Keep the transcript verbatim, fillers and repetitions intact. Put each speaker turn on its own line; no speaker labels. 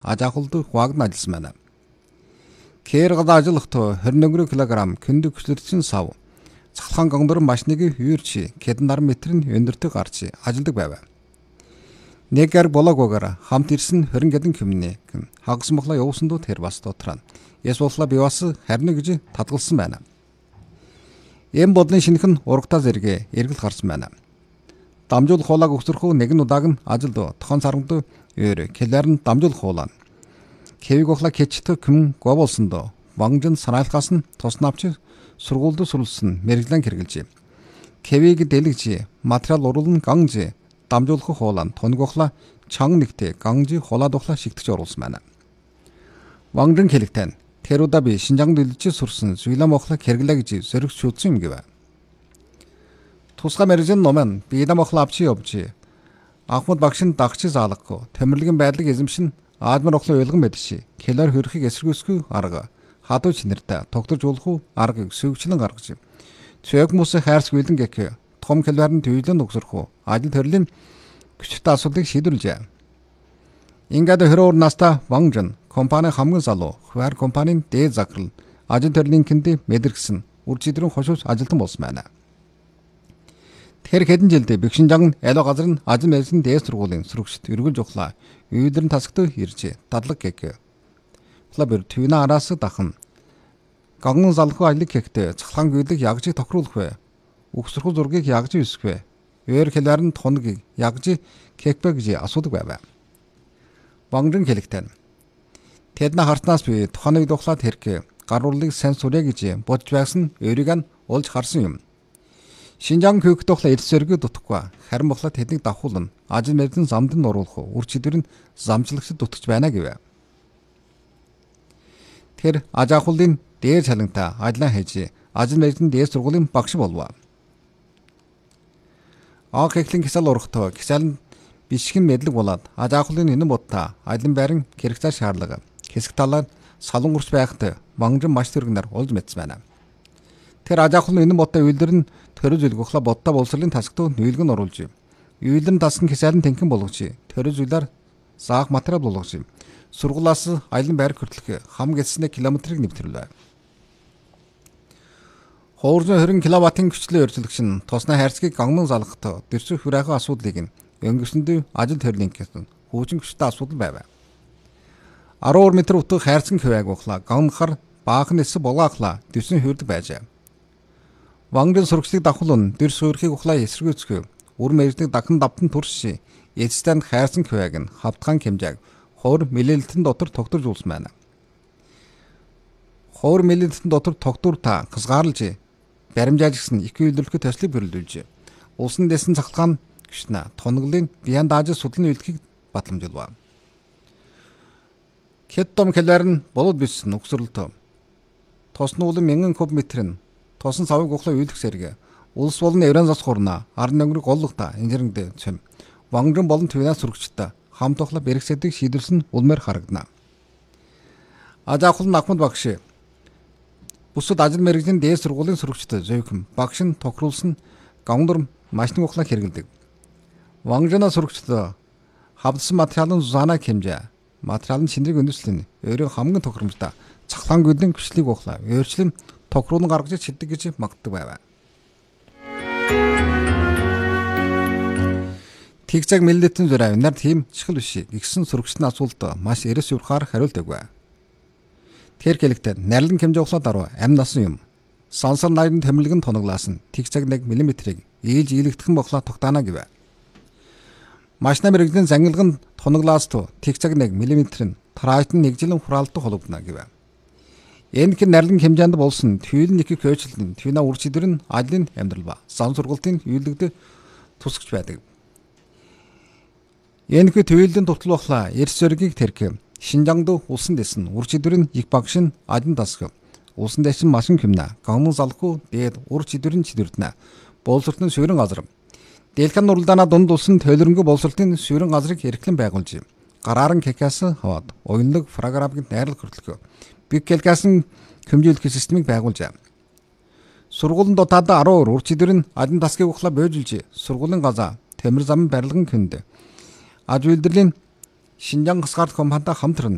аж ахуйлд хуваагдсан ажилласан байна. Кээр ажиллахдаа двадцать one кг күндэг хүчлэлтэн сав цахалгаан гонгдор машиныг үйрч хэдэн даруй метрийн өндөртөг гарч ажилдаг байв. Нэг гар бологоогоор хамт ирсэн двадцать гэдэн кмний хагас мохла явсан доо тэр бас дотраа ясволла би бас харна гэж татгалсан байна. Эм бодлын шинхэн урагтаа зэрэг эргэл гарсан байна. Дамжуул хуулаг өгсөрхөө нэгэн удааг нь ажилд тохон сарганд өөр келэрн дамжуул хуулаа. Кевиг охла keçтэй км говолсон доо вангжин санаалгаас нь тус навч сургуульд сурулсан мэрэглэн хэрэгжилжээ. Кевиг дэлгэж материал уруулн ганж дамжуулах хуулаа тоног охла чанг нэгтэй ганжи хулаад охла шигтэж оруулсан байна. Вангжин хэлэгтэн тэр удаа би Шинжаанд дэлж сурсан Зүйлам охла хэрэглээ гэж сөрөг шүтсэн юм гэв. Тусгай мэрэгжин номын бидам охла авчи явж Ахмад багшин дагч заалахгүй тэмэрлэгийн байдлыг эзэмшин аадмар охлоо ойлгон байдши келэр хөрхийг эсэргүүсгүй арга хадуу чинэртэй тогтож уулах аргыг сүйгчлэн гаргаж цээг мөс хайрс гүйлэн гэх том келэрн төвлөн өгсөрхөө ажил төрлийн хүчтэй асуудлыг шийдвэрлэжээ. Ингээд хөрөөр наста вангжин компани хамгийн залуу хвар компанийн дээд захирал ажил төрлийн киндэ мэдэргсэн үр жидрэн хошууч ажилтан болсон байна. Тэр хэдэн жилдээ Бэкшинжан эло газар нь ажил мэргэжлийн дээд сургуулийн сурагчид эргүүлж ухлаа. Үйдэрн тасагт ирж дадлаг гэх. Плабер төвнө араас дахин ганган залхуу ажлыг гэхдээ цахлаан гүйлэг ягж тохируулах вэ? Үгсрхүү зургийг ягж өсгөх вэ? Өөр хэлэрн тоног ягж кекбэ гэж асуудаг байв. Вангжин хэлэгтэн. Тэдний хартнаас би туханыг духлаад хэрэг гаруулыг сайн сурья гэж бодж байсан өөрийг нь олж харсан юм. Шинжаан хүйх тухла элсэргэ дутхгүй харин бохла тэднийг давхуулна ажил мэргэжлийн замд нь оруулах үр жидөр нь замжлагчд дутгаж байна гэв. Тэр аж ахуйлын дээр чалентай ажиллаа хийж ажил мэргэжлийн дээд сургуулийн багш болов. Аг хэхлэн кисал урахтаа кисал бишгэн мэдлэг болоод аж ахуйлын энэ бодта ажлын байран хэрэгцээ шаардлага хэсэг талаар салуун урч байхад вангжин маш төргнөр олж мэдсэн байна. Тэр аж ахуйлын энэ бодта үйлдэр нь төрөж үлгөхла бодта боловсролын тасагт нийлгэн оруулж үйлдэн тасган кисалын тэнхэн болгож төрөж үйлээр заах материал болгож сургуулаас аялан байр хүртэлх хам гэлснэ километрийг нэвтрүүлв. Хоорзон двадцать киловаттын хүчлээ өржлөгч нь тосны хайрцгийг ганган залгахад дэрсэх хүрээхэ асуудлыг нь өнгөрсөнд ажил төрлийн гэсэн хүүжин хүчтэй асуудал байв. twelve метр утга хайрцаг хувааг ухлаа гангахаар баахан эсэ болгаахлаа дэрсэн хүрдэг байжээ. Вангжин сурагчдыг давхуулн дэрс хөрхийг ухлаа эсэргүүцэх үр мэргэжлийн дахин давтан турш эцэстэн хайрцаг хувааг нь хавтгаан хэмжээг two миллилитрийн дотор тогтворж уулсан байна. two миллилитрийн дотор тогтвор та хязгаарлаж баримжааж гисэн их үйлдвэрлэхэд төслийг бөрлүүлж улсын дэсэн цахалгаан гүшнэ тоноглын биян дааж судлын үйлдэлийг батламжуулв. Хэдтом хэлэрн болоод бисэн өгсөрлөлтөө тосны улам мянган куб метрийн тосон савыг ухлаа үйлдэх зэрэг улс болон Евран зас хурна арын өнгөрөг голлогта инженеринг цэм вангжин болон твинаас сурагчтай хамт ухлаа бэрхсэдэг шийдвэрсэн улмаар харагдана. Аж ахуйлын Ахмад багш бусад ажил мэргэжлийн дээд сургуулийн сурагчтай зөөхөн багш нь тохируулсан гавндар машин ухлаа хэрэгэлдэг. Вангжина сурагчтай хавдсан материалын зузаанаа хэмжээ материалын шинжийг өндөслөн өөрийн хамгийн тохиромжтой цахлаан гүйлэн хүчлийг ухлаа өөрчлөн тохируулан гаргаж чиддэг гэж магтдаг байв. Тэг цаг миллилитрийн зураа нар тийм чихэл биш гисэн сурагчдын асуулт маш эрэс юрхаар хариулдаг байв. Тэр хэлэхдээ нарийн хэмжээ ухлаа даруй амь насан юм. Сансар нарийн тэмлэгэн тоноглаас нь тэг цаг one миллиметрийг ээлж ийлэгдэх бохлаа тогтаана гэв. Машина мэргэжлийн зангилганд тоноглаас туу тэг цаг one миллиметрийн тараайтан нэгжилэн хураалдаг холбогдно гэв. Энэ хэн нарийн хэмжээнд болсон төвлөн нэг көөчлөн твина үр жидэр нь ажлын амьдрал ба сан сургалтын үйлдэгд тусагч байдаг. Энэ хэн төвлөн тутал бохлаа эрс зөргийг тэрх Шинжаанд улсын дэсэн үр жидэрийн их багш нь ажин тасгав. Улсын дэсэн машин хэмнэ гамн залхуу дээд үр жидэрийн чидэрднэ боловсролтын суурин газар. Дэлхэн уралдаана дунд улсын төлөрөнгө боловсролтын суурин газрыг эрхлэн байгуулж гарааран кекас хаваад уянлаг програмыг найрлах хөтлөг. Биг келгасан хэмжүүлэх системийг байгуулж сургуулийн дотоод twelve үр жидэр нь ажин тасгийг ухлаа бөөжилж сургуулийн газаа Тэмэр зам барилгын хүнд аж үйлдвэрлэлийн Шинжаан гасгаар компанитай хамтран